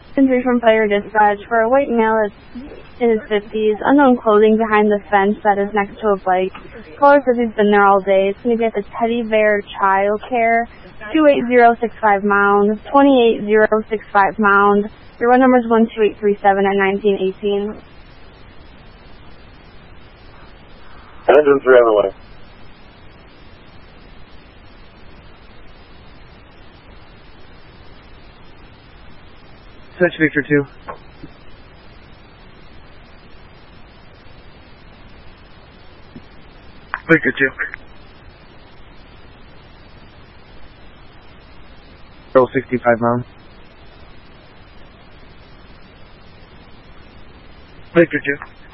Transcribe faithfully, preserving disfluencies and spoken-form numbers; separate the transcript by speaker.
Speaker 1: Injury from fire dispatch for a white male in his fifties, unknown clothing behind the fence that is next to a bike. Caller says he's been there all day. It's going to be at the Teddy Bear Child Care, two eight zero six five Mound, twenty-eight zero six five Mound. Your run number is one two eight three seven at nineteen eighteen.
Speaker 2: Engine three on the way.
Speaker 3: Search Victor two. Victor two. Roll sixty-five Mound. Victor two.